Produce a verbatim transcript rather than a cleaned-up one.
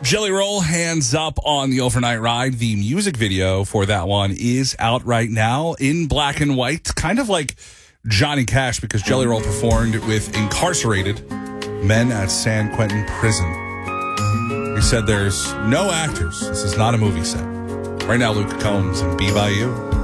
Jelly Roll, Hands Up on the Overnight Ride. The music video for that one is out right now in black and white, kind of like Johnny Cash, because Jelly Roll performed with incarcerated men at San Quentin Prison. He said there's no actors. This is not a movie set. Right now, Luke Combs and Be By You.